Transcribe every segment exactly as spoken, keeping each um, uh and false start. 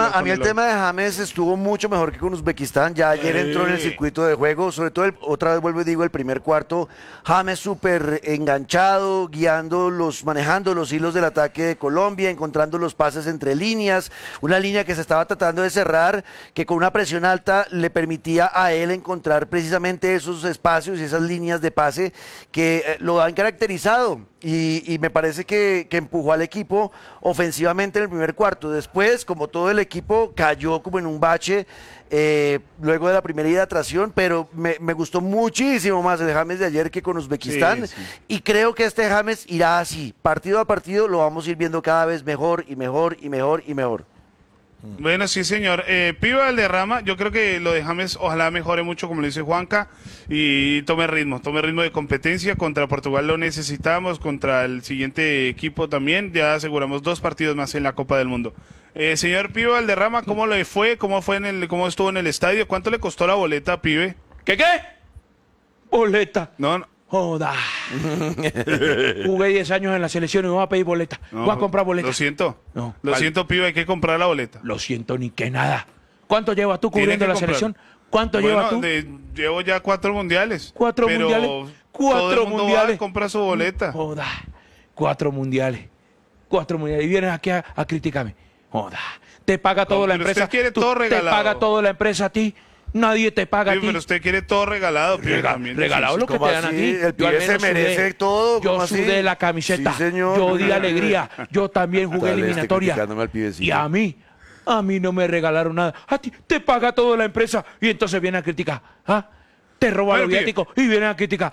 tema, hablar a mí el con tema de James estuvo mucho mejor que con Uzbekistán. Ya ayer entró en el Eh. circuito de juego, sobre todo, el- otra vez vuelvo y digo, el primer cuarto, James súper enganchado, guiando los, manejando los hilos del ataque de Colombia, encontrando los pases entre líneas, una línea que se estaba tratando de cerrar, que con una presión alta le permitía a él encontrar precisamente esos espacios y esas líneas de pase que eh, lo han caracterizado. Y, y me parece que, que empujó al equipo ofensivamente en el primer cuarto. Después, como todo el equipo, cayó como en un bache eh, luego de la primera hidratación, pero me, me gustó muchísimo más el James de ayer que con Uzbekistán. Sí, sí. Y creo que este James irá así. Partido a partido lo vamos a ir viendo cada vez mejor y mejor y mejor y mejor. Bueno, sí, señor. Eh, Pibe Valderrama, yo creo que lo de James ojalá mejore mucho, como le dice Juanca, y tome ritmo, tome ritmo de competencia. Contra Portugal lo necesitamos, contra el siguiente equipo también. Ya aseguramos dos partidos más en la Copa del Mundo. Eh, señor Pibe Valderrama, ¿cómo le fue? ¿Cómo fue en el, cómo estuvo en el estadio? ¿Cuánto le costó la boleta, Pibe? ¿Qué qué? Boleta. No, no. Joda. Jugué diez años en la selección y me voy a pedir boleta. no, voy a comprar boleta. Lo siento. No, lo ¿cuál? siento, Pibe, hay que comprar la boleta. Lo siento ni que nada. ¿Cuánto llevas tú Tiene cubriendo que la comprar. selección? ¿Cuánto Bueno, llevas tú? de- llevo ya cuatro mundiales. ¿Cuatro pero mundiales? Cuatro todo el mundo mundiales. va y compra su boleta. Joda. Cuatro mundiales. Cuatro mundiales. Y vienes aquí a, a criticarme. Joda. Te paga todo No, la pero empresa. usted quiere Tú- todo Te regalado. paga todo la empresa a ti. Nadie te paga Pibe, a ti. pero usted quiere todo regalado, Pibe, Rega- también. regalado lo que ¿Cómo te dan a así? ti. El Yo al pibe se menos merece todo, Yo ¿cómo así? sudé la camiseta. Sí, señor. Yo di alegría. Yo también jugué Tal vez esté eliminatoria. criticándome al pibecito. Y a mí, a mí no me regalaron nada. A ti te paga todo la empresa y entonces viene a criticar. ¿Ah? Te roba Bueno, los pibe. viáticos y vienen a criticar.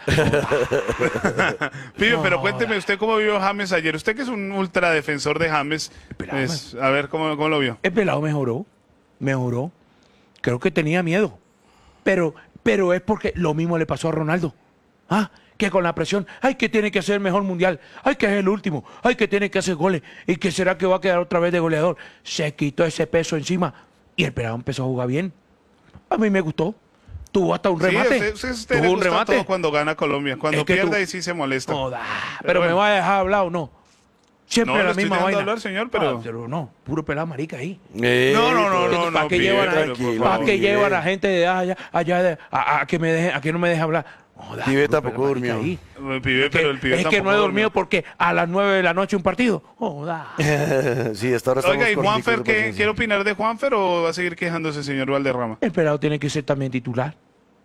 Pibe, pero No, cuénteme usted cómo vio James ayer. Usted que es un ultradefensor de James. Pelado, pues, a ver, ¿cómo, ¿cómo lo vio? El pelado mejoró. Mejoró. Creo que tenía miedo. Pero, pero es porque lo mismo le pasó a Ronaldo. ¿Ah? Que con la presión, ay, que tiene que ser el mejor mundial, ay, que es el último, ay, que tiene que hacer goles, y que será que va a quedar otra vez de goleador. Se quitó ese peso encima y el pelado empezó a jugar bien. A mí me gustó. Tuvo hasta un remate. Sí, usted, usted le Tuvo un gusta remate. todo cuando gana Colombia. Cuando Es que pierde tú- ahí sí se molesta. Joda. Pero Pero, me bueno. va a dejar hablar o no. Siempre No, lo la estoy misma dejando vaina. hablar, señor, pero- Ah, pero no, puro pelado marica ahí. Eh, No, no, no, pero- no, ¿Para no, qué Pibe, llevan a, pero, por tranquilo, ¿para favor. qué Pibe. llevan a gente de allá, allá de- a, a que me deje, a que no me deje hablar? Joda, Pibe puro tampoco pelado marica durmió. ahí. El pibe, pero el pibe es que tampoco no he dormido durmió. porque a las nueve de la noche un partido. Joda. sí, hasta ahora estamos Oiga, ¿y corticos Juanfer de qué? paciencia. ¿Quiere opinar de Juanfer o va a seguir quejándose, señor Valderrama? El pelado tiene que ser también titular.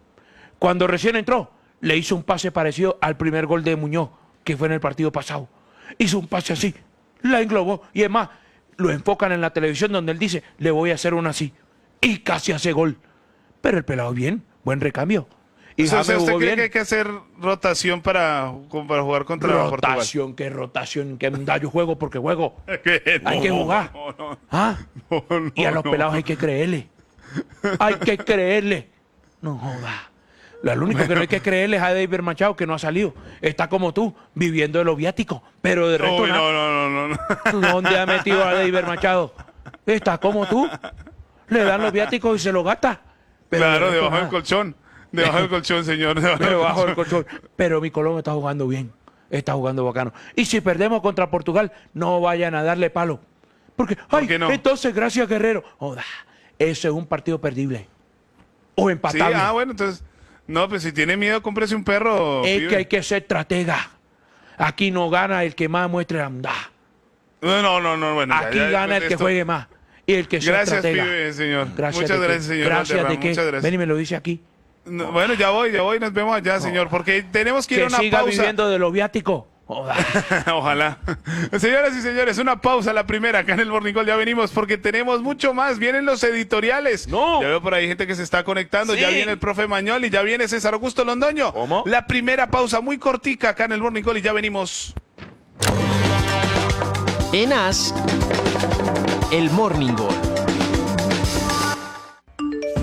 Cuando recién entró, le hizo un pase parecido al primer gol de Muñoz, que fue en el partido pasado. Hizo un pase así, la englobó. Y es más, lo enfocan en la televisión donde él dice, le voy a hacer una así. Y casi hace gol. Pero el pelado bien, buen recambio. Y O sea, James ¿usted jugó cree bien. que hay que hacer rotación para, para jugar contra Portugal? Rotación, qué rotación, qué da yo juego porque juego. Que Hay no, que jugar. no, no, ¿Ah? no, no, Y a los no. pelados hay que creerle. Hay que creerle. No joda. Lo único que no hay que creerle es a David Machado, que no ha salido. Está como tú, viviendo de los viáticos. Pero de resto Uy, nada. no, no, no, no, no. ¿Dónde ha metido a David Machado? Está como tú. Le dan los viáticos y se los gasta. Pero de Claro, resto debajo nada. del colchón. Debajo del colchón, señor. Debajo del Debajo del colchón. colchón. Pero mi Colombia está jugando bien. Está jugando bacano. Y si perdemos contra Portugal, no vayan a darle palo. Porque, ay, qué no? entonces, gracias, Guerrero. Joda, eso es un partido perdible. O Sí, empatable. ah, bueno, entonces. No, pues si tiene miedo, cómprese un perro. es pibe. que hay que ser estratega. Aquí no gana el que más muestre la bondad. No, no, no, no, bueno. ya, Aquí ya, gana después el de que esto- juegue más. Y el que sea Gracias, estratega. pibe, señor. Gracias Muchas de qué. gracias, señor Gracias Valderrama, de qué. muchas gracias. Ven y me lo dice aquí. No, bueno, ya voy, ya voy, nos vemos allá, señor, porque tenemos que ir a Que una siga pausa. viviendo de los viáticos. Joda. Ojalá. Señoras y señores, una pausa, la primera acá en el Morning Call. Ya venimos porque tenemos mucho más. Vienen los editoriales. No. Ya veo por ahí gente que se está conectando. Sí. Ya viene el profe Mañol y ya viene César Augusto Londoño. ¿Cómo? La primera pausa muy cortica acá en el Morning Call y ya venimos. En As, el Morning Call.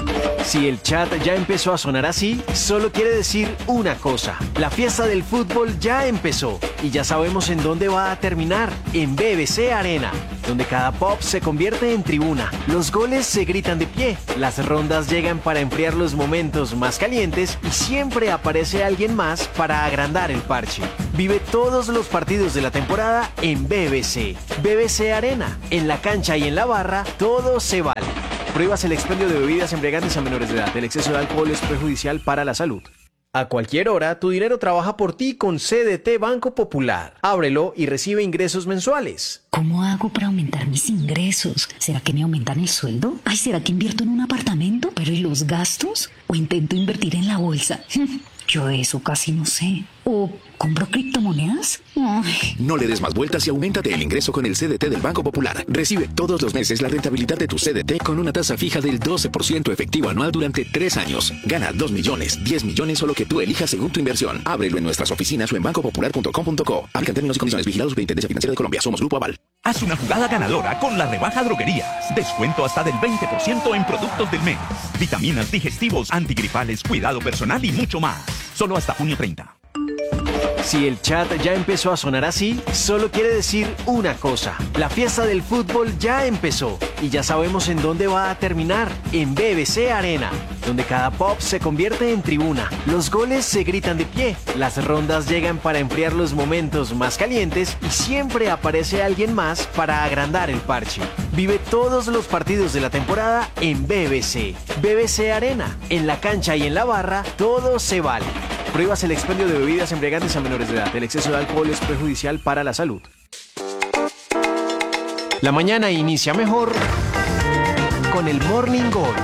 Si el chat ya empezó a sonar así, solo quiere decir una cosa. La fiesta del fútbol ya empezó y ya sabemos en dónde va a terminar, en B B C Arena, donde cada pop se convierte en tribuna. Los goles se gritan de pie, las rondas llegan para enfriar los momentos más calientes y siempre aparece alguien más para agrandar el parche. Vive todos los partidos de la temporada en B B C. B B C Arena, en la cancha y en la barra, todo se vale. Prohíbas el expendio de bebidas embriagantes a menores de edad. El exceso de alcohol es perjudicial para la salud. A cualquier hora, tu dinero trabaja por ti con C D T Banco Popular. Ábrelo y recibe ingresos mensuales. ¿Cómo hago para aumentar mis ingresos? ¿Será que me aumentan el sueldo? Ay, ¿será que invierto en un apartamento? ¿Pero y los gastos? ¿O intento invertir en la bolsa? Yo de eso casi no sé. ¿O compro criptomonedas? Ay. No le des más vueltas y auméntate el ingreso con el C D T del Banco Popular. Recibe todos los meses la rentabilidad de tu C D T con una tasa fija del doce por ciento efectivo anual durante tres años. Gana dos millones, diez millones o lo que tú elijas según tu inversión. Ábrelo en nuestras oficinas o en banco popular punto com punto co. Aplican términos y condiciones. Vigilados por Superintendencia Financiera de Colombia. Somos Grupo Aval. Haz una jugada ganadora con la rebaja Droguerías. Descuento hasta del veinte por ciento en productos del mes. Vitaminas, digestivos, antigripales, cuidado personal y mucho más. Solo hasta junio treinta. Si el chat ya empezó a sonar así, solo quiere decir una cosa. La fiesta del fútbol ya empezó y ya sabemos en dónde va a terminar, en B B C Arena, donde cada pop se convierte en tribuna. Los goles se gritan de pie, las rondas llegan para enfriar los momentos más calientes y siempre aparece alguien más para agrandar el parche. Vive todos los partidos de la temporada en B B C. B B C Arena, en la cancha y en la barra, todo se vale. Prohíbas el expendio de bebidas embriagantes a menores de edad. El exceso de alcohol es perjudicial para la salud. La mañana inicia mejor con el Morning Gol.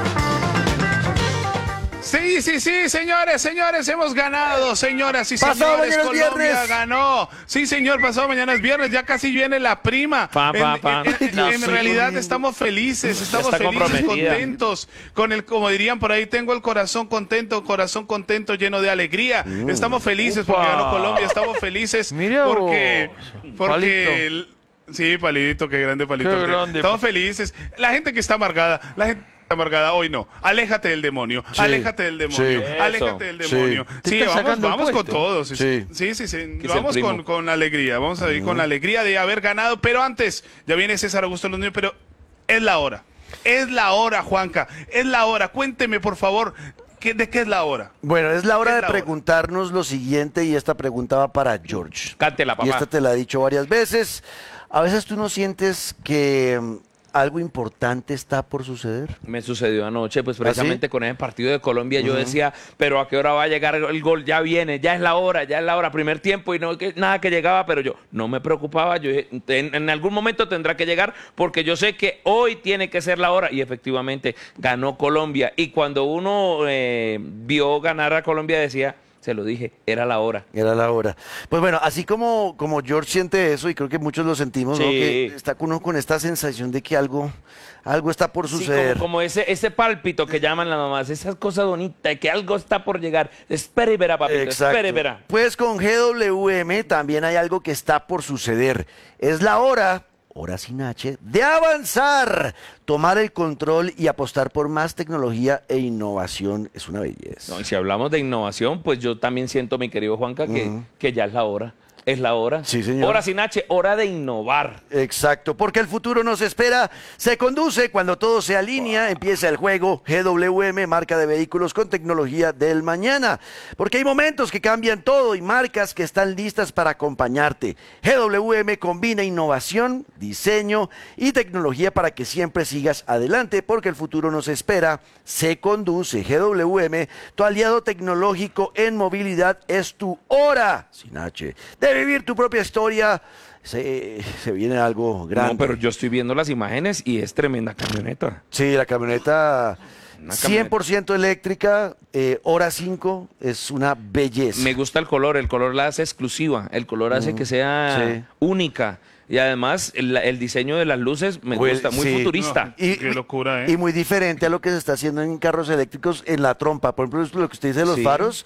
Sí, sí, sí, señores, señores, hemos ganado, señoras y Pasado señores, mañana es Colombia viernes. ganó. Sí, señor, pasado mañana es viernes, ya casi viene la prima. Pa, pa, en pa. en- en- No, en soy realidad horrible. estamos felices, estamos está felices, comprometida. contentos, con el, como dirían por ahí, tengo el corazón contento, corazón contento, lleno de alegría. Estamos felices porque Upa. ganó Colombia, estamos felices Mira porque, vos. porque el- sí, palito, qué grande palito. Qué grande. Estamos felices. La gente que está amargada, la gente amargada hoy no. Aléjate del demonio. Sí, Aléjate del demonio. sí. Aléjate del Sí. demonio. Te Sí, están vamos, sacando el vamos con puesto. todos. Sí, Sí. sí, sí. sí. Que es el Vamos primo. con, con alegría. Vamos a ir con la alegría de haber ganado. Pero antes, ya viene César Augusto Los Niños, pero es la hora. Es la hora, Juanca. Es la hora. Cuénteme, por favor, ¿qué- ¿de qué es la hora? Bueno, es la hora Es de la hora. preguntarnos lo siguiente y esta pregunta va para George. Cántela, papá. Y esta te la he dicho varias veces. A veces tú no sientes que mm, algo importante está por suceder. Me sucedió anoche, pues ¿Ah, precisamente sí? con ese partido de Colombia, yo decía, pero ¿a qué hora va a llegar el gol? Ya viene, ya es la hora, ya es la hora, primer tiempo y no que nada que llegaba, pero yo no me preocupaba, yo dije, en, en algún momento tendrá que llegar porque yo sé que hoy tiene que ser la hora y efectivamente ganó Colombia y cuando uno eh, vio ganar a Colombia decía, se lo dije, era la hora. Era la hora. Pues bueno, así como, como George siente eso, y creo que muchos lo sentimos, ¿no? Sí. Que está uno con esta sensación de que algo, algo está por Sí, suceder. como, como ese, ese pálpito que llaman las mamás, esas cosas bonitas, que algo está por llegar. Espera y verá, papito, Exacto. espera y verá. Pues con G W M también hay algo que está por suceder. Es la hora, hora sin H, de avanzar, tomar el control y apostar por más tecnología e innovación. Es una belleza. No, y si hablamos de innovación, pues yo también siento, mi querido Juanca, que, Ujú. que ya es la hora. Es la hora. Sí, señor. Hora sin H, hora de innovar. Exacto, porque el futuro nos espera, se conduce cuando todo se alinea, empieza el juego G W M, marca de vehículos con tecnología del mañana, porque hay momentos que cambian todo y marcas que están listas para acompañarte. G W M combina innovación, diseño y tecnología para que siempre sigas adelante, porque el futuro nos espera, se conduce. G W M, tu aliado tecnológico en movilidad, es tu hora, sin H, de vivir tu propia historia. Se, se viene algo grande. No, pero yo estoy viendo las imágenes y es tremenda camioneta. Sí, la camioneta Una cien por ciento eléctrica, eh, hora cinco, es una belleza. Me gusta el color, el color la hace exclusiva, el color hace que sea sí. única. Y además el, el diseño de las luces me Well, gusta, muy sí. futurista. Y, Qué locura, ¿eh? y muy diferente a lo que se está haciendo en carros eléctricos en la trompa. Por ejemplo, lo que usted dice de los Sí. faros,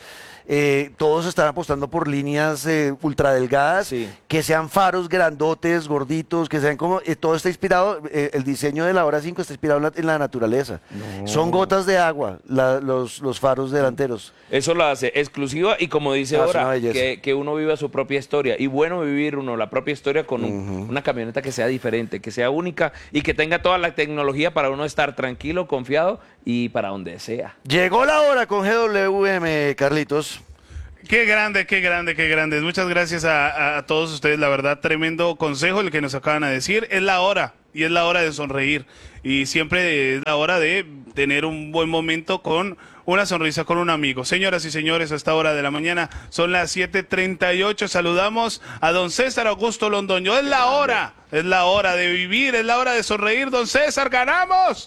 eh, todos están apostando por líneas eh, ultradelgadas, Sí. que sean faros grandotes, gorditos, que sean como, eh, todo está inspirado, eh, el diseño de la hora cinco está inspirado en la, en la naturaleza. Son gotas de agua, la- los, los faros delanteros. Eso lo hace exclusiva y como dice Ah, es una ahora, belleza. que, que uno viva su propia historia. Y bueno vivir uno la propia historia con un- una camioneta que sea diferente, que sea única y que tenga toda la tecnología para uno estar tranquilo, confiado y para donde sea. Llegó la hora con G W M, Carlitos. Qué grande, qué grande, qué grande. Muchas gracias a, a- a todos ustedes. La verdad, tremendo consejo el que nos acaban de decir. Es la hora, y es la hora de sonreír. Y siempre es la hora de tener un buen momento con una sonrisa con un amigo. Señoras y señores, a esta hora de la mañana son las siete treinta y ocho. Saludamos a don César Augusto Londoño. Es la hora, es la hora de vivir, es la hora de sonreír. Don César, ¡ganamos!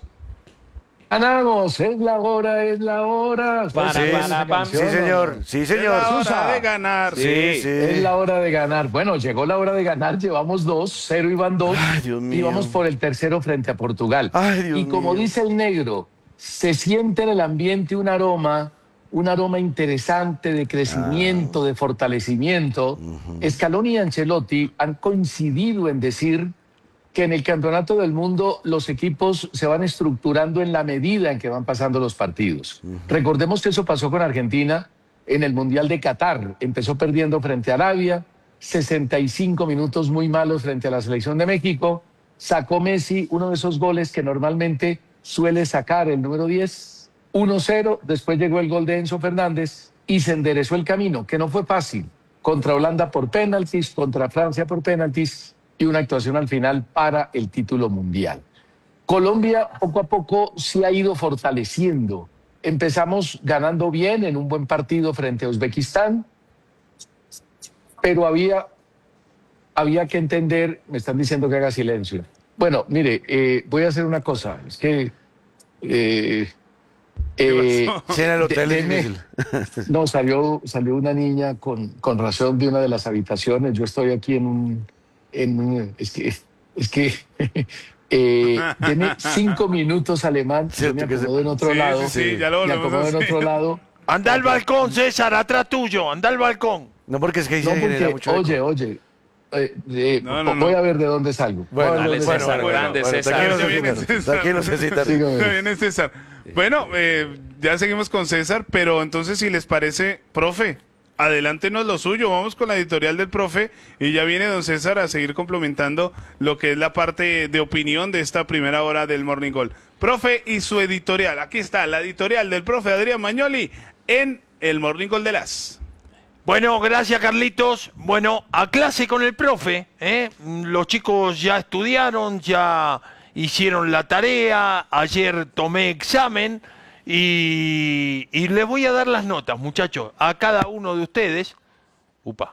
Ganamos, es la hora, es la hora. Para, Sí, para, pam. sí, señor, sí, Es señor. la hora Susa. de ganar. Sí, sí. Es la hora de ganar. Bueno, llegó la hora de ganar. Llevamos dos, cero iban dos. Ay, Dios Y mío. vamos por el tercero frente a Portugal. Ay, Dios y como mío. dice el negro, se siente en el ambiente un aroma, un aroma interesante de crecimiento, de fortalecimiento. Scaloni y Ancelotti han coincidido en decir que en el Campeonato del Mundo los equipos se van estructurando en la medida en que van pasando los partidos. Recordemos que eso pasó con Argentina en el Mundial de Qatar. Empezó perdiendo frente a Arabia, sesenta y cinco minutos muy malos frente a la selección de México. Sacó Messi uno de esos goles que normalmente suele sacar el número diez, uno cero. Después llegó el gol de Enzo Fernández y se enderezó el camino, que no fue fácil. Contra Holanda por penaltis, contra Francia por penaltis y una actuación al final para el título mundial. Colombia poco a poco se ha ido fortaleciendo. Empezamos ganando bien en un buen partido frente a Uzbekistán, pero había, había que entender, me están diciendo que haga silencio. Bueno, mire, eh, voy a hacer una cosa, es que... eh, eh, Sí, en el hotel de- es denme- difícil. no, salió, salió una niña con, con razón de una de las habitaciones. Yo estoy aquí en un... En un es que... Es que eh, deme cinco minutos, Alemán. Yo Cierto me que se- acomodo en otro Sí, lado. sí, sí, ya lo me volvemos acomodo a en hacer. otro lado. Anda al balcón, César, atrás tuyo, anda al balcón. No, porque es que ahí No, se genera porque, mucho eco. oye, oye, eh, eh, No, no, voy no. a ver de dónde salgo. Voy a ver Bueno, de dale, dónde César, salgo. grande, César. Tranquilo, Ya viene César. César. Tranquilo, César. Sígame. Ya viene César. Bueno, eh, ya seguimos con César, pero entonces si les parece, profe, adelántenos lo suyo, vamos con la editorial del profe y ya viene don César a seguir complementando lo que es la parte de opinión de esta primera hora del Morning Call. Profe y su editorial, aquí está la editorial del profe Adrián Magnoli en el Morning Call de las... Bueno, gracias Carlitos. Bueno, a clase con el profe. ¿eh? Los chicos ya estudiaron, ya hicieron la tarea, ayer tomé examen y, y les voy a dar las notas, muchachos, a cada uno de ustedes. Upa.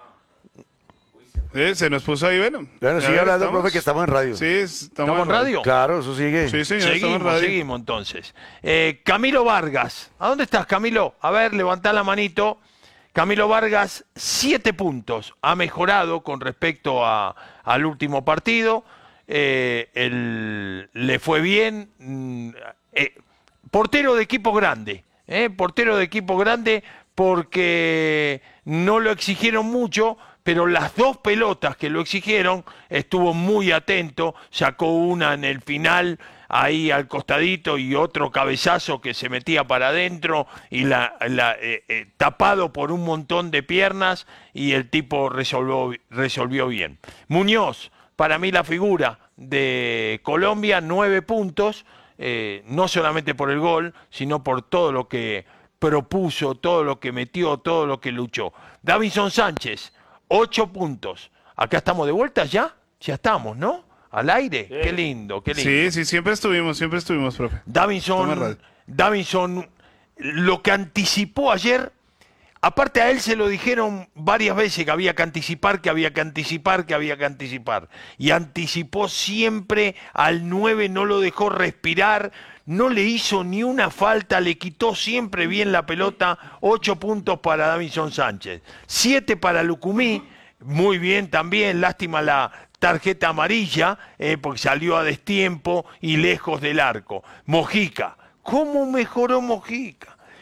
Eh, se nos puso ahí, bueno. Bueno, A sigue ver, hablando, ¿estamos? profe, que estamos en radio. Sí, estamos, ¿Estamos en radio? Claro, eso sigue. Sí, señor, estamos en Seguimos, radio. seguimos entonces. Eh, Camilo Vargas. ¿A dónde estás, Camilo? A ver, levantá la manito. Camilo Vargas, siete puntos. Ha mejorado con respecto a, al último partido. Eh, el- le fue bien. Mm, eh, portero de equipo grande. ¿eh? Portero de equipo grande porque no lo exigieron mucho, pero las dos pelotas que lo exigieron estuvo muy atento, sacó una en el final ahí al costadito y otro cabezazo que se metía para adentro y la, la, eh, eh, tapado por un montón de piernas y el tipo resolvió, resolvió bien. Muñoz, para mí la figura de Colombia, nueve puntos, eh, no solamente por el gol, sino por todo lo que propuso, todo lo que metió, todo lo que luchó. Davinson Sánchez, ocho puntos. Acá estamos de vuelta ya, ya estamos, ¿no? Al aire, qué lindo, qué lindo. Sí, sí, siempre estuvimos, siempre estuvimos, profe. Toma Davinson, radio. Davinson, lo que anticipó ayer, aparte a él se lo dijeron varias veces que había que anticipar, que había que anticipar, que había que anticipar. Y anticipó siempre al nueve, no lo dejó respirar, no le hizo ni una falta, le quitó siempre bien la pelota. Ocho puntos para Davinson Sánchez. Siete para Lucumí, muy bien también, lástima la tarjeta amarilla, eh, porque salió a destiempo y lejos del arco. Mojica, ¿cómo mejoró Mojica?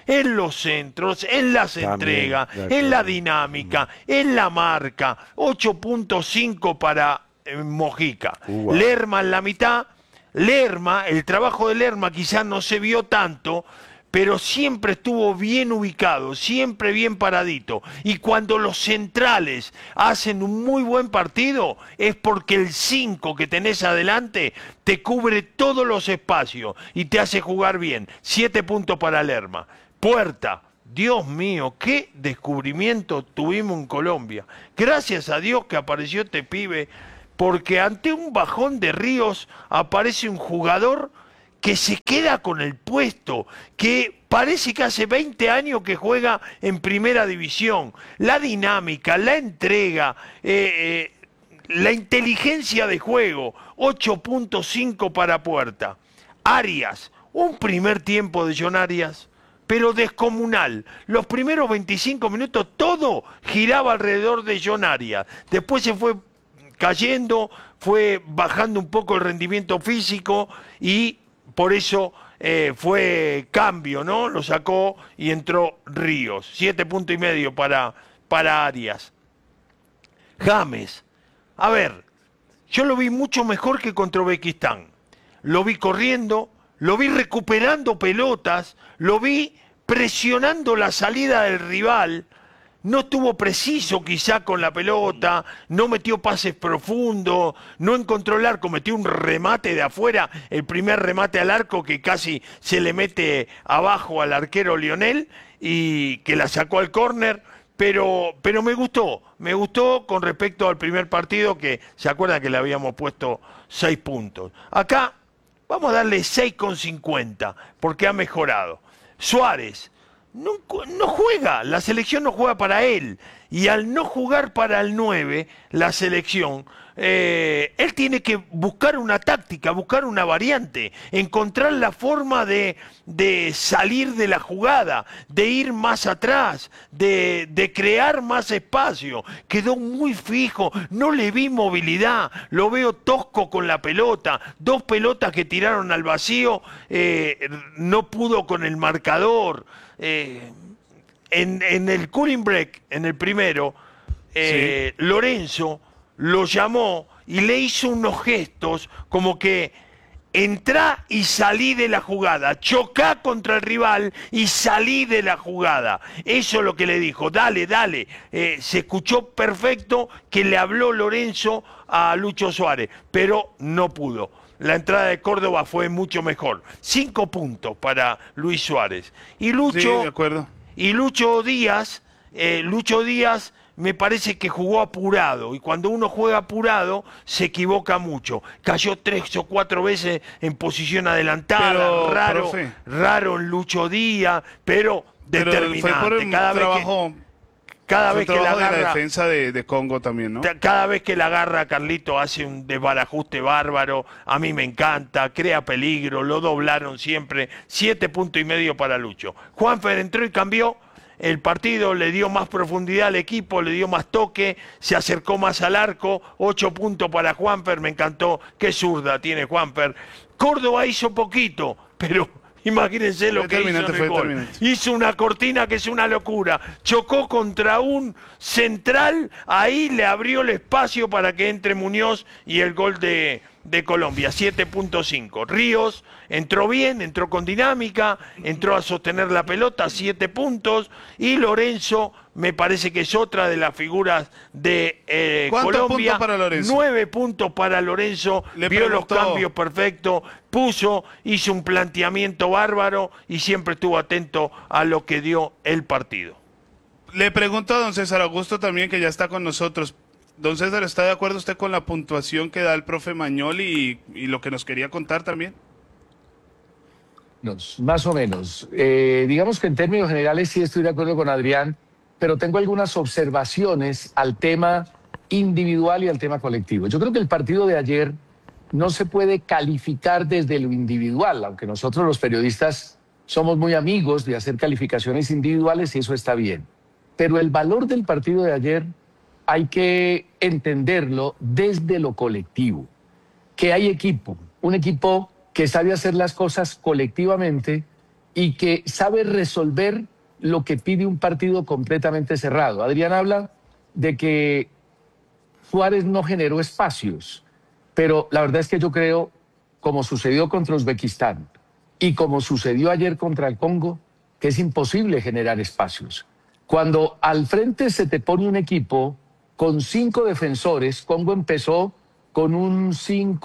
en los centros, en las También, entregas, de acuerdo. en la dinámica, en la marca. ocho punto cinco para eh, Mojica. Wow. Lerma en la mitad. Lerma, el trabajo de Lerma quizás no se vio tanto, pero siempre estuvo bien ubicado, siempre bien paradito. Y cuando los centrales hacen un muy buen partido, es porque el cinco que tenés adelante te cubre todos los espacios y te hace jugar bien. Siete puntos para Lerma. Puerta. Dios mío, qué descubrimiento tuvimos en Colombia. Gracias a Dios que apareció este pibe, porque ante un bajón de Ríos aparece un jugador que se queda con el puesto, que parece que hace veinte años que juega en primera división. La dinámica, la entrega, eh, eh, la inteligencia de juego, ocho punto cinco para Puerta. Arias, un primer tiempo de John Arias, pero descomunal. Los primeros veinticinco minutos todo giraba alrededor de John Arias. Después se fue cayendo, fue bajando un poco el rendimiento físico y por eso eh, fue cambio, ¿no? Lo sacó y entró Ríos. Siete puntos y medio para, para Arias. James. A ver, yo lo vi mucho mejor que contra Uzbekistán. Lo vi corriendo, lo vi recuperando pelotas, lo vi presionando la salida del rival. No estuvo preciso quizá con la pelota, no metió pases profundos, no encontró el arco, metió un remate de afuera, el primer remate al arco que casi se le mete abajo al arquero Lionel y que la sacó al córner, pero, pero me gustó, me gustó con respecto al primer partido que se acuerdan que le habíamos puesto seis puntos. Acá vamos a darle seis con cincuenta porque ha mejorado. Suárez. No, no juega, la selección no juega para él. Y al no jugar para el nueve, la selección, eh, él tiene que buscar una táctica, buscar una variante, encontrar la forma de, de salir de la jugada, de ir más atrás, de, de crear más espacio. Quedó muy fijo, no le vi movilidad, lo veo tosco con la pelota. Dos pelotas que tiraron al vacío, eh, no pudo con el marcador. Eh, en, en el cooling break, en el primero, eh, sí. Lorenzo lo llamó y le hizo unos gestos como que entrá y salí de la jugada, chocá contra el rival y salí de la jugada. Eso es lo que le dijo, dale, dale. Eh, se escuchó perfecto que le habló Lorenzo a Lucho Suárez, pero no pudo. La entrada de Córdoba fue mucho mejor. Cinco puntos para Luis Suárez. Y Lucho, sí, de acuerdo. Y Lucho Díaz, eh, Lucho Díaz me parece que jugó apurado. Y cuando uno juega apurado, se equivoca mucho. Cayó tres o cuatro veces en posición adelantada. Pero, raro, profe, raro en Lucho Díaz, pero, pero determinante. fue por el cada trabajo... vez que, Cada vez que la agarra, de la defensa de, de Congo también, ¿no? Cada vez que la agarra Carlito hace un desbarajuste bárbaro, a mí me encanta, crea peligro, lo doblaron siempre, siete puntos y medio para Lucho. Juanfer entró y cambió el partido, le dio más profundidad al equipo, le dio más toque, se acercó más al arco, ocho puntos para Juanfer, me encantó, qué zurda tiene Juanfer. Córdoba hizo poquito, pero... Imagínense lo que hizo en el gol. Hizo una cortina que es una locura. Chocó contra un central, ahí le abrió el espacio para que entre Muñoz y el gol de, de Colombia, siete punto cinco. Ríos entró bien, entró con dinámica, entró a sostener la pelota, siete puntos. Y Lorenzo me parece que es otra de las figuras de eh, ¿Cuántos Colombia. puntos para Lorenzo? Nueve puntos para Lorenzo, Le vio preguntó... los cambios perfectos, puso, hizo un planteamiento bárbaro y siempre estuvo atento a lo que dio el partido. Le pregunto a don César Augusto también, que ya está con nosotros. Don César, ¿está de acuerdo usted con la puntuación que da el profe Magnoli y, y lo que nos quería contar también? No, más o menos. Eh, digamos que en términos generales sí estoy de acuerdo con Adrián, pero tengo algunas observaciones al tema individual y al tema colectivo. Yo creo que el partido de ayer no se puede calificar desde lo individual, aunque nosotros los periodistas somos muy amigos de hacer calificaciones individuales y eso está bien. Pero el valor del partido de ayer hay que entenderlo desde lo colectivo, que hay equipo, un equipo que sabe hacer las cosas colectivamente y que sabe resolver lo que pide un partido completamente cerrado. Adrián habla de que Suárez no generó espacios, pero la verdad es que yo creo, como sucedió contra Uzbekistán y como sucedió ayer contra el Congo, que es imposible generar espacios. Cuando al frente se te pone un equipo con cinco defensores, Congo empezó con un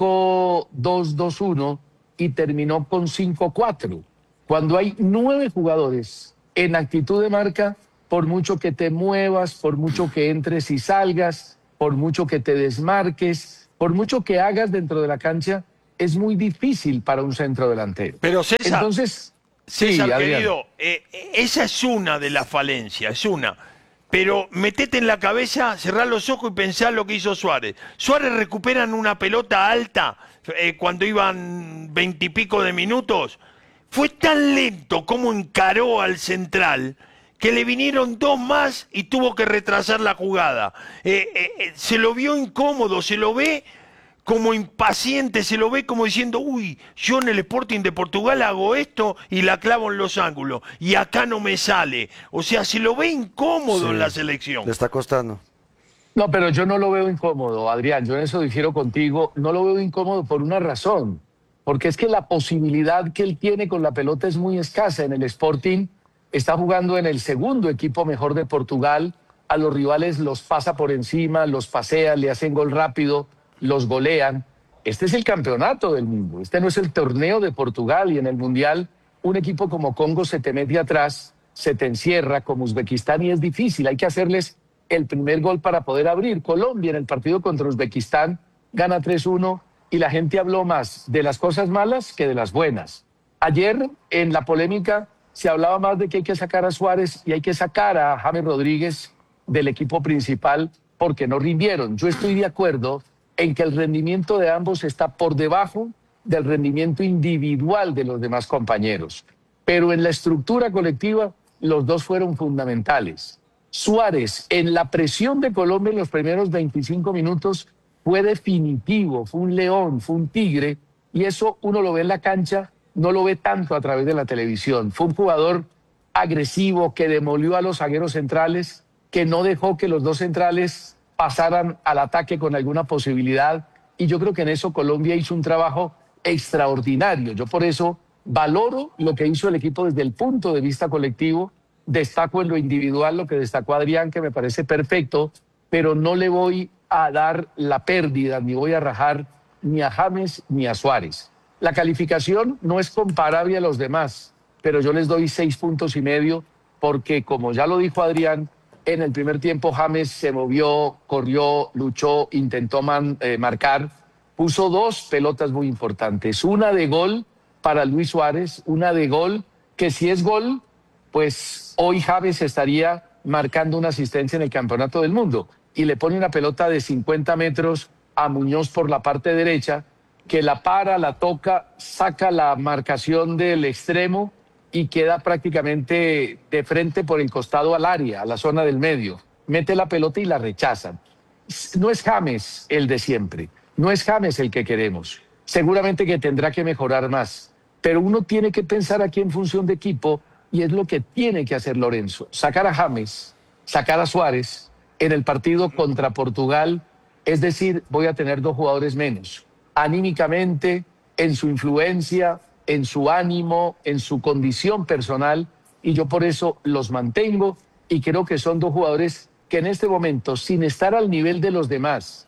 cinco dos dos uno y terminó con cinco cuatro. Cuando hay nueve jugadores en actitud de marca, por mucho que te muevas, por mucho que entres y salgas, por mucho que te desmarques, por mucho que hagas dentro de la cancha, es muy difícil para un centro delantero. Pero César, Entonces, César sí, Adrián. querido, eh, esa es una de las falencias, es una. Pero metete en la cabeza, cerrá los ojos y pensá lo que hizo Suárez. Suárez recupera en una pelota alta eh, cuando iban veintipico de minutos. Fue tan lento como encaró al central que le vinieron dos más y tuvo que retrasar la jugada. Eh, eh, eh, se lo vio incómodo, se lo ve como impaciente, se lo ve como diciendo, uy, yo en el Sporting de Portugal hago esto y la clavo en los ángulos, y acá no me sale. O sea, se lo ve incómodo Sí, en la selección. Le está costando. No, pero yo no lo veo incómodo, Adrián. Yo en eso difiero contigo. No lo veo incómodo por una razón. Porque es que la posibilidad que él tiene con la pelota es muy escasa. En el Sporting está jugando en el segundo equipo mejor de Portugal. A los rivales los pasa por encima, los pasea, le hacen gol rápido, los golean. Este es el campeonato del mundo. Este no es el torneo de Portugal. Y en el Mundial, un equipo como Congo se te mete atrás, se te encierra, como Uzbekistán, y es difícil. Hay que hacerles el primer gol para poder abrir. Colombia en el partido contra Uzbekistán gana tres uno y la gente habló más de las cosas malas que de las buenas. Ayer en la polémica se hablaba más de que hay que sacar a Suárez y hay que sacar a James Rodríguez del equipo principal porque no rindieron. Yo estoy de acuerdo en que el rendimiento de ambos está por debajo del rendimiento individual de los demás compañeros. Pero en la estructura colectiva los dos fueron fundamentales. Suárez, en la presión de Colombia en los primeros veinticinco minutos, fue definitivo, fue un león, fue un tigre, y eso uno lo ve en la cancha, no lo ve tanto a través de la televisión. Fue un jugador agresivo que demolió a los zagueros centrales, que no dejó que los dos centrales pasaran al ataque con alguna posibilidad, y yo creo que en eso Colombia hizo un trabajo extraordinario. Yo por eso valoro lo que hizo el equipo desde el punto de vista colectivo, destaco en lo individual lo que destacó Adrián, que me parece perfecto, pero no le voy a dar la pérdida, ni voy a rajar ni a James ni a Suárez. La calificación no es comparable a los demás, pero yo les doy seis puntos y medio, porque como ya lo dijo Adrián, en el primer tiempo James se movió, corrió, luchó, intentó man, eh, marcar, puso dos pelotas muy importantes, una de gol para Luis Suárez, una de gol que si es gol, pues hoy James estaría marcando una asistencia en el Campeonato del Mundo, y le pone una pelota de cincuenta metros a Muñoz por la parte derecha, que la para, la toca, saca la marcación del extremo y queda prácticamente de frente por el costado al área, a la zona del medio. Mete la pelota y la rechazan. No es James el de siempre, no es James el que queremos. Seguramente que tendrá que mejorar más, pero uno tiene que pensar aquí en función de equipo, y es lo que tiene que hacer Lorenzo. Sacar a James, sacar a Suárez en el partido contra Portugal, es decir, voy a tener dos jugadores menos. Anímicamente, en su influencia, en su ánimo, en su condición personal, y yo por eso los mantengo, y creo que son dos jugadores que en este momento, sin estar al nivel de los demás,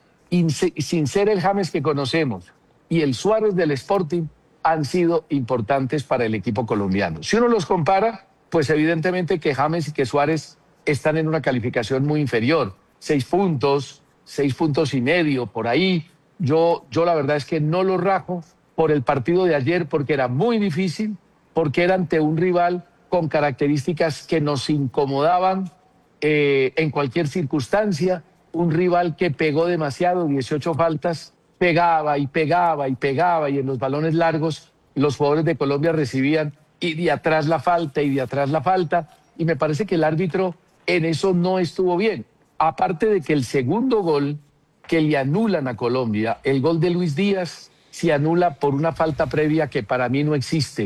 sin ser el James que conocemos y el Suárez del Sporting, han sido importantes para el equipo colombiano. Si uno los compara, pues evidentemente que James y que Suárez están en una calificación muy inferior. Seis puntos, seis puntos y medio, por ahí. Yo, yo la verdad es que no lo rajo por el partido de ayer, porque era muy difícil, porque era ante un rival con características que nos incomodaban eh, en cualquier circunstancia, un rival que pegó demasiado, dieciocho faltas, pegaba y pegaba y pegaba, y en los balones largos los jugadores de Colombia recibían y de atrás la falta y de atrás la falta, y me parece que el árbitro en eso no estuvo bien. Aparte de que el segundo gol que le anulan a Colombia, el gol de Luis Díaz, se anula por una falta previa que para mí no existe,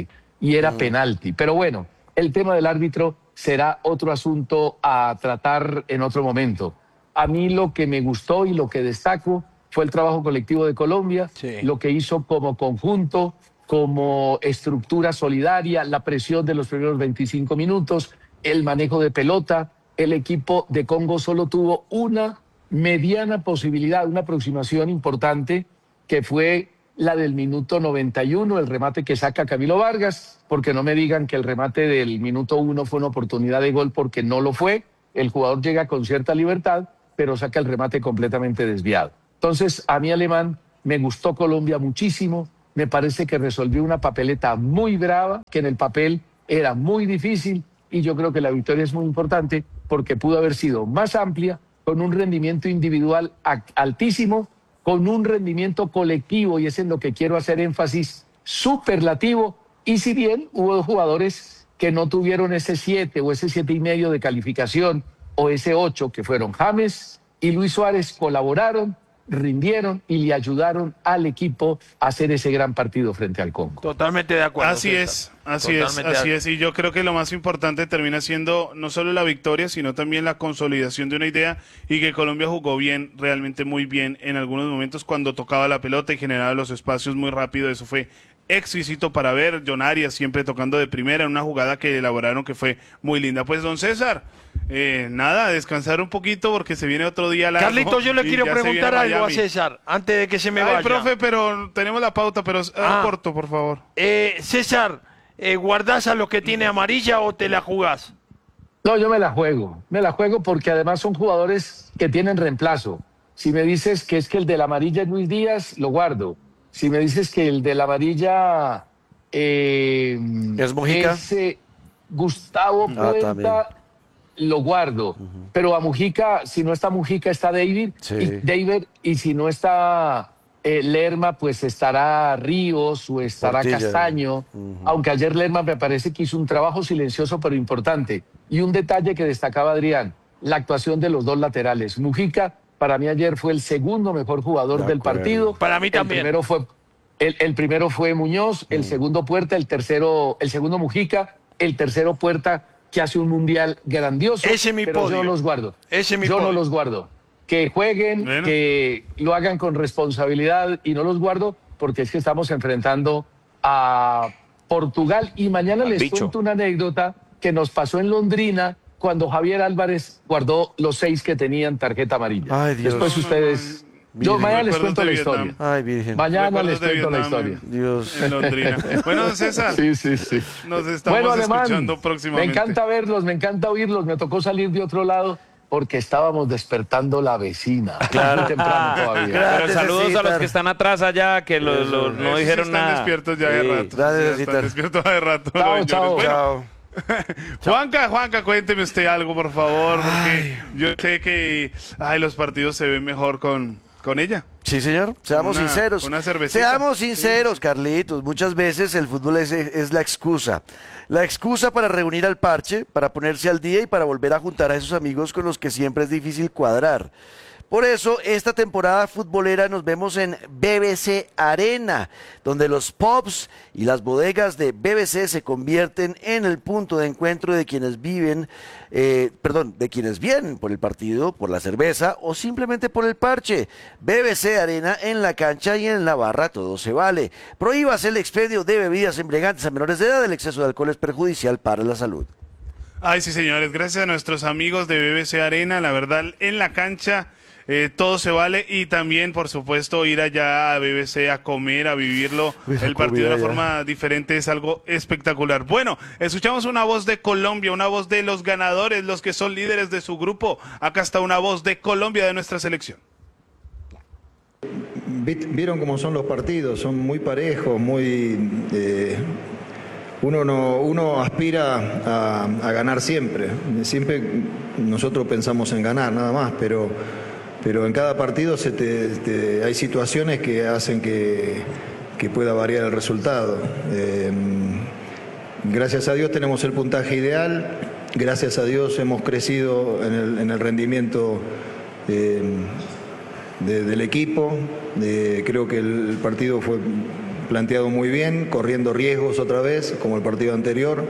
y era penalti. Pero bueno, el tema del árbitro será otro asunto a tratar en otro momento. A mí lo que me gustó y lo que destaco fue el trabajo colectivo de Colombia, Sí. lo que hizo como conjunto, como estructura solidaria, la presión de los primeros veinticinco minutos, el manejo de pelota. El equipo de Congo solo tuvo una mediana posibilidad, una aproximación importante, que fue la del minuto noventa y uno, el remate que saca Camilo Vargas, porque no me digan que el remate del minuto uno fue una oportunidad de gol, porque no lo fue. El jugador llega con cierta libertad, pero saca el remate completamente desviado. Entonces, a mí, Alemán, me gustó Colombia muchísimo. Me parece que resolvió una papeleta muy brava, que en el papel era muy difícil, y yo creo que la victoria es muy importante porque pudo haber sido más amplia, con un rendimiento individual altísimo, con un rendimiento colectivo, y es en lo que quiero hacer énfasis, superlativo. Y si bien hubo jugadores que no tuvieron ese siete o ese siete y medio de calificación, o ese ocho, que fueron James y Luis Suárez, colaboraron, rindieron y le ayudaron al equipo a hacer ese gran partido frente al Congo. Totalmente de acuerdo. Así César. es, así Totalmente es, de así es. Y yo creo que lo más importante termina siendo no solo la victoria, sino también la consolidación de una idea, y que Colombia jugó bien, realmente muy bien en algunos momentos cuando tocaba la pelota y generaba los espacios muy rápido. Eso fue exquisito para ver. John Arias siempre tocando de primera en una jugada que elaboraron que fue muy linda. Pues, don César, eh, nada, descansar un poquito porque se viene otro día largo. Carlito, yo le y quiero ya se preguntar viene algo a Miami. César, antes de que se me Ay, vaya. profe, pero tenemos la pauta, pero ah, Ah. corto, por favor. Eh, César, eh, ¿guardás a los que tiene amarilla o te la jugás? No, yo me la juego, me la juego porque además son jugadores que tienen reemplazo. Si me dices que es que el de la amarilla es Luis Díaz, lo guardo. Si me dices que el de la amarilla eh, ¿Es Mujica? es, eh, Gustavo Ah, también. Puerta, lo guardo. Pero a Mujica, si no está Mujica, está David. Sí. Y, David, y si no está eh, Lerma, pues estará Ríos o estará Portilla. Castaño. Aunque ayer Lerma me parece que hizo un trabajo silencioso pero importante. Y un detalle que destacaba Adrián, la actuación de los dos laterales. Mujica, para mí ayer fue el segundo mejor jugador De del acuerdo. partido. Para mí El también. primero fue, el, el primero fue Muñoz, Mm. el segundo Puerta, el tercero, el segundo Mujica, el tercero Puerta, que hace un mundial grandioso. Ese es mi pero podio. yo no los guardo. Ese es mi yo no podio. los guardo. Que jueguen, Bueno. que lo hagan con responsabilidad, y no los guardo porque es que estamos enfrentando a Portugal. Y mañana les bicho. cuento una anécdota que nos pasó en Londrina cuando Javier Álvarez guardó los seis que tenían tarjeta amarilla. Ay, Dios. Después ustedes... Yo Virgen. mañana les Recuerdos cuento de la Vietnam. historia. Ay, Virgen. Mañana Recuerdos les de cuento la Vietnam historia. Dios. En Londrina. Bueno, don César, Sí, sí, sí. nos estamos Bueno, Alemán, escuchando me próximamente. encanta verlos, me encanta oírlos. Me tocó salir de otro lado porque estábamos despertando la vecina. Claro. Muy temprano todavía. Pero Gracias, saludos a los César. que están atrás allá, que lo- lo- no Esos sí dijeron están nada. despiertos ya de Sí. rato. Gracias, Sí, César. están despiertos de rato. Chao, los chao. señores. Bueno, Chao. Juanca, Juanca, cuénteme usted algo, por favor, porque yo sé que ay, los partidos se ven mejor con, con ella. Sí, señor. Seamos Una- sinceros. una cervecita. Seamos sinceros, Carlitos. Muchas veces el fútbol es, es la excusa. La excusa para reunir al parche, para ponerse al día y para volver a juntar a esos amigos con los que siempre es difícil cuadrar. Por eso, esta temporada futbolera nos vemos en B B C Arena, donde los pubs y las bodegas de B B C se convierten en el punto de encuentro de quienes viven, eh, perdón, de quienes vienen por el partido, por la cerveza o simplemente por el parche. B B C Arena, en la cancha y en la barra todo se vale. Prohíbase el expendio de bebidas embriagantes a menores de edad. El exceso de alcohol es perjudicial para la salud. Ay, sí, señores, gracias a nuestros amigos de B B C Arena, la verdad, en la cancha eh, todo se vale, y también, por supuesto, ir allá a B B C a comer, a vivirlo, Uy, la el partido de una comida ya. forma diferente es algo espectacular. Bueno, escuchamos una voz de Colombia, una voz de los ganadores, los que son líderes de su grupo. Acá está una voz de Colombia, de nuestra selección. Vi- Vieron cómo son los partidos, son muy parejos, muy... eh, uno, no, uno aspira a, a ganar siempre. Siempre nosotros pensamos en ganar, nada más, pero, pero en cada partido se te- te- hay situaciones que hacen que, que pueda variar el resultado. Eh, gracias a Dios tenemos el puntaje ideal, gracias a Dios hemos crecido en el, en el rendimiento eh, de- del equipo. Eh, creo que el partido fue planteado muy bien, corriendo riesgos otra vez, como el partido anterior.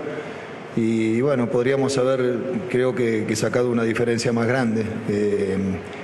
Y bueno, podríamos haber, creo que, que sacado una diferencia más grande. Eh,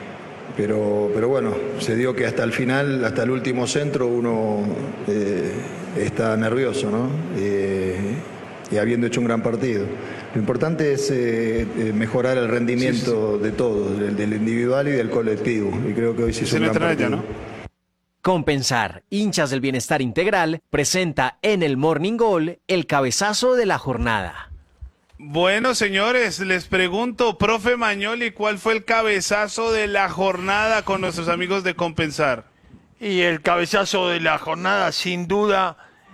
pero, pero bueno, se dio que hasta el final, hasta el último centro, uno eh, está nervioso, ¿no? Eh, y habiendo hecho un gran partido. Lo importante es eh, eh, mejorar el rendimiento sí, sí. de todos, del, del individual y del colectivo. Y creo que hoy sí es un gran partido. ¿No? Compensar, hinchas del bienestar integral, presenta en el Morning Goal el cabezazo de la jornada. Bueno, señores, les pregunto, profe Mañoli, ¿cuál fue el cabezazo de la jornada con nuestros amigos de Compensar? Y el cabezazo de la jornada, sin duda,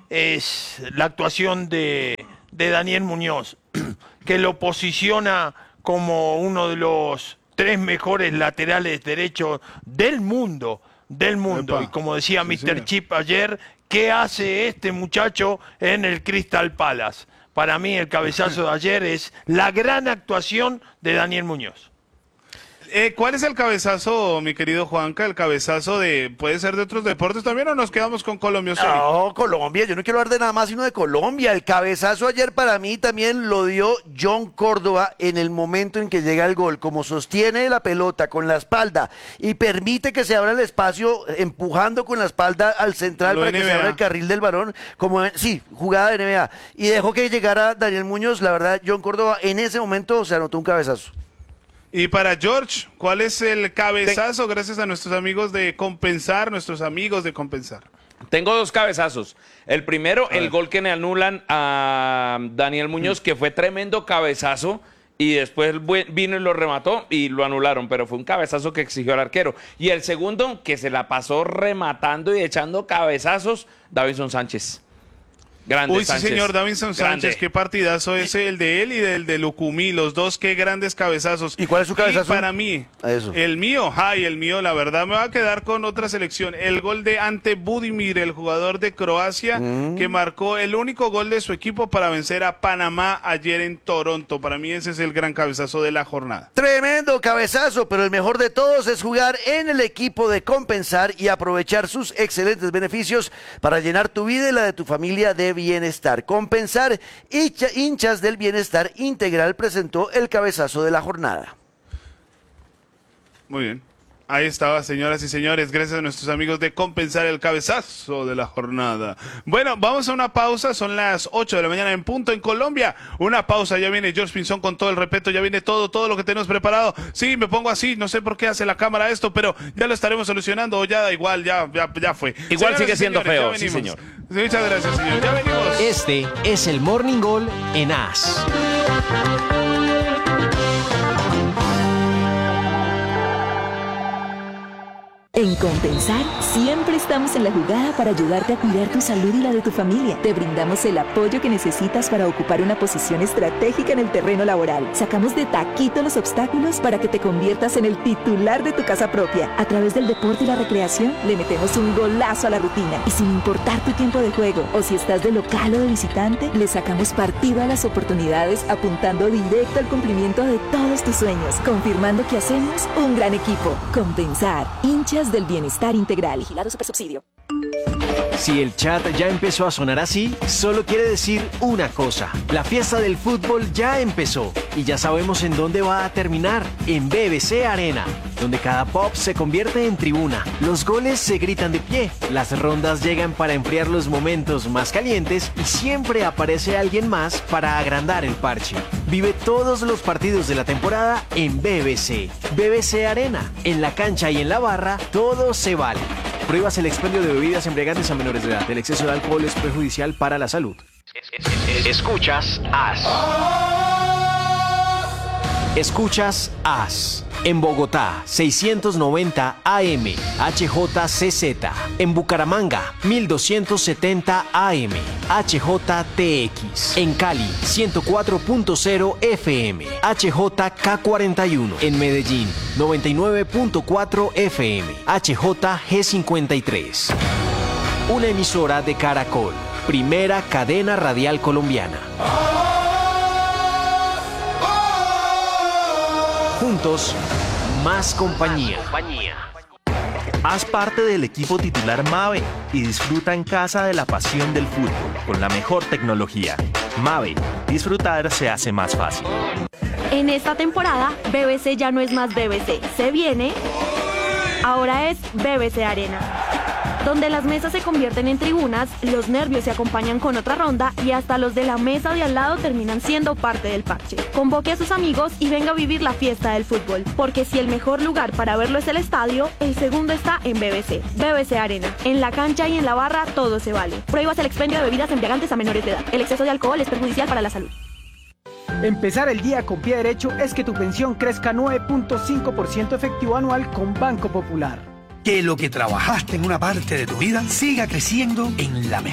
es la actuación de, de Daniel Muñoz, que lo posiciona como uno de los tres mejores laterales derechos del mundo, del mundo. Epa. Y como decía sí, mister Señor. Chip ayer, ¿qué hace este muchacho en el Crystal Palace? Para mí el cabezazo de ayer es la gran actuación de Daniel Muñoz. Eh, ¿Cuál es el cabezazo, mi querido Juanca? ¿El cabezazo de, puede ser de otros deportes también o nos quedamos con Colombia? Sorry? No, Colombia, yo no quiero hablar de nada más sino de Colombia. El cabezazo ayer para mí también lo dio John Córdoba en el momento en que llega el gol. Como sostiene la pelota con la espalda y permite que se abra el espacio empujando con la espalda al central lo para N B A. Que se abra el carril del varón. Como, sí, jugada de N B A. Y dejó que llegara Daniel Muñoz. La verdad, John Córdoba en ese momento se anotó un cabezazo. Y para George, ¿cuál es el cabezazo gracias a nuestros amigos de Compensar, nuestros amigos de Compensar? Tengo dos cabezazos. El primero, el gol que le anulan a Daniel Muñoz, que fue tremendo cabezazo, y después vino y lo remató y lo anularon, pero fue un cabezazo que exigió el arquero. Y el segundo, que se la pasó rematando y echando cabezazos, Davinson Sánchez. Grande, Uy, Sánchez. Sí, señor, Davinson Sánchez, grande. Qué partidazo ese, el de él y del de Lucumí, los dos, qué grandes cabezazos. ¿Y cuál es su cabezazo? Y para mí, Eso. el mío, ay, el mío, la verdad, me va a quedar con otra selección. El gol de Ante Budimir, el jugador de Croacia, mm. que marcó el único gol de su equipo para vencer a Panamá ayer en Toronto. Para mí ese es el gran cabezazo de la jornada. Tremendo cabezazo, pero el mejor de todos es jugar en el equipo de Compensar y aprovechar sus excelentes beneficios para llenar tu vida y la de tu familia de bienestar. Compensar, hincha, hinchas del bienestar integral, presentó el cabezazo de la jornada. Muy bien. Ahí estaba, señoras y señores, gracias a nuestros amigos de Compensar, el cabezazo de la jornada. Bueno, vamos a una pausa, son las ocho de la mañana en punto en Colombia. Una pausa, ya viene George Pinzón con todo el respeto, ya viene todo, todo lo que tenemos preparado. Sí, me pongo así, no sé por qué hace la cámara esto, pero ya lo estaremos solucionando, o ya da igual, ya, ya, ya fue. Igual Señoras sigue siendo señores, feo, sí señor. Muchas gracias, señor, ya venimos. Este es el Morning Goal en A S. En Compensar, siempre estamos en la jugada para ayudarte a cuidar tu salud y la de tu familia. Te brindamos el apoyo que necesitas para ocupar una posición estratégica en el terreno laboral. Sacamos de taquito los obstáculos para que te conviertas en el titular de tu casa propia. A través del deporte y la recreación, le metemos un golazo a la rutina. Y sin importar tu tiempo de juego, o si estás de local o de visitante, le sacamos partido a las oportunidades apuntando directo al cumplimiento de todos tus sueños, confirmando que hacemos un gran equipo. Compensar, hinchas del bienestar integral. Vigilado Supersubsidio. Si el chat ya empezó a sonar así, solo quiere decir una cosa. La fiesta del fútbol ya empezó y ya sabemos en dónde va a terminar, en B B C Arena, donde cada pop se convierte en tribuna. Los goles se gritan de pie, las rondas llegan para enfriar los momentos más calientes y siempre aparece alguien más para agrandar el parche. Vive todos los partidos de la temporada en B B C. B B C Arena, en la cancha y en la barra, todo se vale. Prohíbas el expendio de bebidas embriagantes a menores de edad. El exceso de alcohol es perjudicial para la salud. Escuchas A S. Escuchas A S. En Bogotá, seiscientos noventa A M, H J C Z. En Bucaramanga, mil doscientos setenta A M, H J T X. En Cali, ciento cuatro punto cero F M, H J K cuarenta y uno. En Medellín, noventa y nueve punto cuatro F M, H J G cincuenta y tres. Una emisora de Caracol, primera cadena radial colombiana. Juntos, más compañía. Haz parte del equipo titular Mave y disfruta en casa de la pasión del fútbol con la mejor tecnología. Mave, disfrutar se hace más fácil. En esta temporada, B B C ya no es más B B C. Se viene, ahora es B B C Arena, donde las mesas se convierten en tribunas, los nervios se acompañan con otra ronda y hasta los de la mesa de al lado terminan siendo parte del parche. Convoque a sus amigos y venga a vivir la fiesta del fútbol, porque si el mejor lugar para verlo es el estadio, el segundo está en B B C. B B C Arena. En la cancha y en la barra todo se vale. Prohíbas el expendio de bebidas embriagantes a menores de edad. El exceso de alcohol es perjudicial para la salud. Empezar el día con pie derecho es que tu pensión crezca nueve punto cinco por ciento efectivo anual con Banco Popular. Que lo que trabajaste en una parte de tu vida siga creciendo en la mejor.